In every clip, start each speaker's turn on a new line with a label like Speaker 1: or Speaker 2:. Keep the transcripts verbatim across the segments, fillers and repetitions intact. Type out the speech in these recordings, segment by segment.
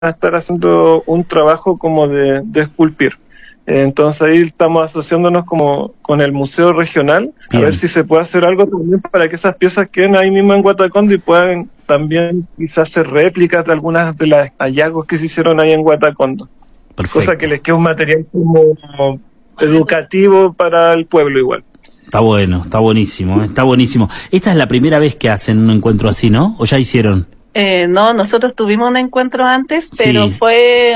Speaker 1: a estar haciendo un trabajo como de, de esculpir. Entonces ahí estamos asociándonos como con el Museo Regional. Bien. A ver si se puede hacer algo también para que esas piezas queden ahí mismo en Guatacondo y puedan también quizás hacer réplicas de algunas de las hallazgos que se hicieron ahí en Guatacondo. Perfecto. Cosa que les quede un material como, como educativo para el pueblo igual.
Speaker 2: Está bueno, está buenísimo, ¿eh? Está buenísimo. Esta es la primera vez que hacen un encuentro así, ¿no? ¿O ya hicieron?
Speaker 3: Eh, no, nosotros tuvimos un encuentro antes, pero sí. Fue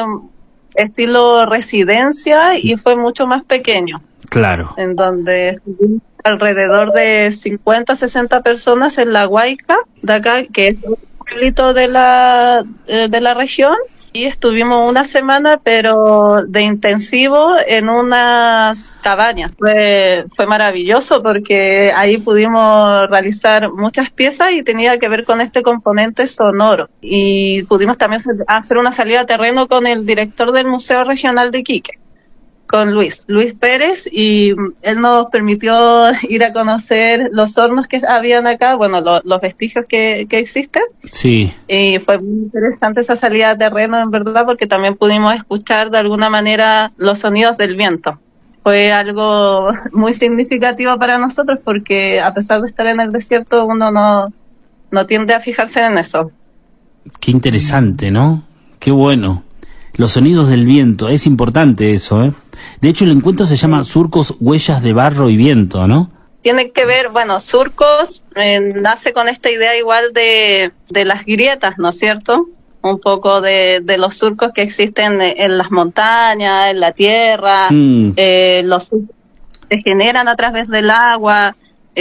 Speaker 3: estilo residencia y fue mucho más pequeño.
Speaker 2: Claro.
Speaker 3: En donde alrededor de cincuenta, sesenta personas en La Huayca, de acá, que es un pueblito de la, de la región. Y estuvimos una semana, pero de intensivo, en unas cabañas. Fue, fue maravilloso porque ahí pudimos realizar muchas piezas y tenía que ver con este componente sonoro. Y pudimos también hacer una salida a terreno con el director del Museo Regional de Iquique, con Luis, Luis Pérez, y él nos permitió ir a conocer los hornos que habían acá, bueno, lo, los vestigios que, que existen.
Speaker 2: Sí.
Speaker 3: Y fue muy interesante esa salida a terreno, en verdad, porque también pudimos escuchar de alguna manera los sonidos del viento. Fue algo muy significativo para nosotros porque a pesar de estar en el desierto, uno no, no tiende a fijarse en eso.
Speaker 2: Qué interesante, ¿no? Qué bueno. Los sonidos del viento, es importante eso, ¿eh? De hecho, el encuentro se llama Surcos, Huellas de Barro y Viento, ¿no?
Speaker 3: Tiene que ver, bueno, Surcos eh, nace con esta idea igual de, de las grietas, ¿no es cierto? Un poco de, de los surcos que existen en las montañas, en la tierra, mm. eh, los surcos se generan a través del agua.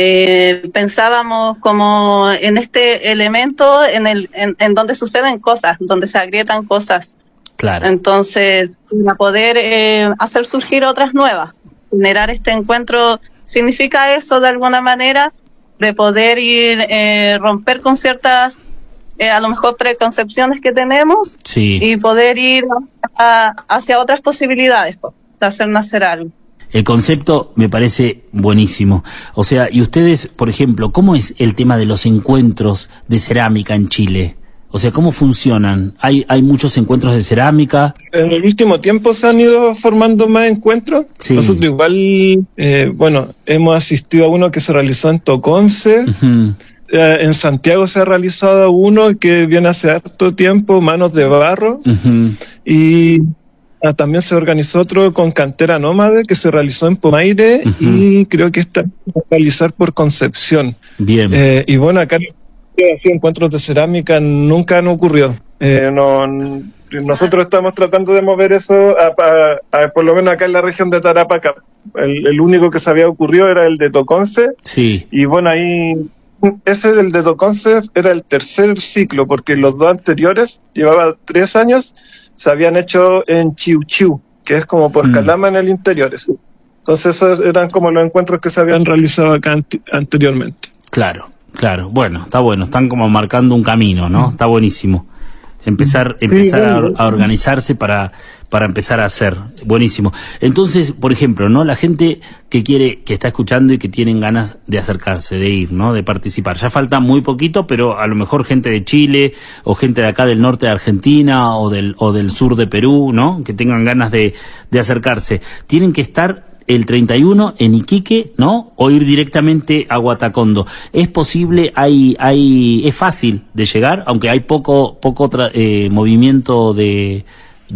Speaker 3: Eh, pensábamos como en este elemento en, el, en, en donde suceden cosas, donde se agrietan cosas.
Speaker 2: Claro.
Speaker 3: Entonces, para poder eh, hacer surgir otras nuevas, generar este encuentro, significa eso de alguna manera, de poder ir, eh, romper con ciertas, eh, a lo mejor preconcepciones que tenemos,
Speaker 2: sí.
Speaker 3: Y poder ir a, hacia otras posibilidades, pues, de hacer nacer algo.
Speaker 2: El concepto me parece buenísimo. O sea, y ustedes, por ejemplo, ¿cómo es el tema de los encuentros de cerámica en Chile? O sea, ¿cómo funcionan? ¿Hay hay muchos encuentros de cerámica?
Speaker 1: En el último tiempo se han ido formando más encuentros. Sí. Nosotros igual, eh, bueno, hemos asistido a uno que se realizó en Toconce. Uh-huh. Eh, en Santiago se ha realizado uno que viene hace harto tiempo, Manos de Barro. Uh-huh. Y ah, también se organizó otro con Cantera Nómade que se realizó en Pomaire. Uh-huh. Y creo que está a realizar por Concepción.
Speaker 2: Bien.
Speaker 1: Eh, y bueno, acá así encuentros de cerámica nunca han ocurrido. Eh, no, nosotros estamos tratando de mover eso, a, a, a, por lo menos acá en la región de Tarapacá. El, el único que se había ocurrido era el de Toconce.
Speaker 2: Sí.
Speaker 1: Y bueno, ahí, ese del de Toconce era el tercer ciclo, porque los dos anteriores, llevaba tres años, se habían hecho en Chiu Chiu, que es como por mm. Calama en el interior. Entonces esos eran como los encuentros que se habían realizado acá ant- anteriormente.
Speaker 2: Claro. Claro, bueno, está bueno, están como marcando un camino, ¿no? Está buenísimo. Empezar, sí, empezar a, a organizarse para, para empezar a hacer. Buenísimo. Entonces, por ejemplo, ¿no? La gente que quiere, que está escuchando y que tienen ganas de acercarse, de ir, ¿no? De participar. Ya falta muy poquito, pero a lo mejor gente de Chile, o gente de acá del norte de Argentina, o del, o del sur de Perú, ¿no? Que tengan ganas de, de acercarse. Tienen que estar el treinta y uno en Iquique, ¿no? O ir directamente a Guatacondo. ¿Es posible, hay, hay, es fácil de llegar, aunque hay poco, poco tra- eh, movimiento de,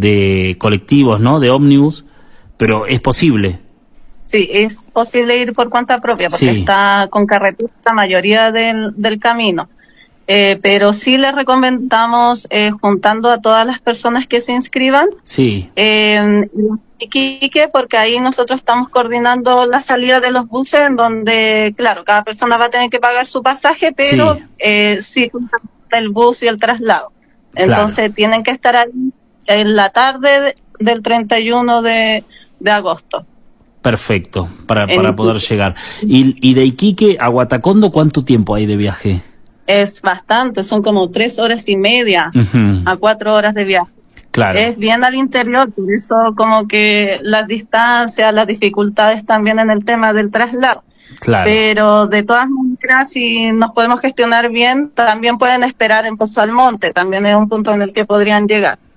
Speaker 2: de colectivos, ¿no? De ómnibus, pero es posible.
Speaker 3: Sí, es posible ir por cuenta propia, porque sí. Está con carretera la mayoría del, del camino. Eh, pero sí les recomendamos, eh, juntando a todas las personas que se inscriban,
Speaker 2: sí.
Speaker 3: eh, Iquique, porque ahí nosotros estamos coordinando la salida de los buses, en donde, claro, cada persona va a tener que pagar su pasaje, pero sí, eh, sí el bus y el traslado. Entonces claro, tienen que estar ahí en la tarde de, del treinta y uno de, de agosto.
Speaker 2: Perfecto, para, para poder llegar. Y, y de Iquique a Guatacondo, ¿cuánto tiempo hay de viaje?
Speaker 3: Es bastante, son como tres horas y media uh-huh. a cuatro horas de viaje.
Speaker 2: Claro.
Speaker 3: Es bien al interior, por eso como que las distancias, las dificultades también en el tema del traslado.
Speaker 2: Claro.
Speaker 3: Pero de todas maneras, si nos podemos gestionar bien, también pueden esperar en Pozo Almonte, también es un punto en el que podrían llegar.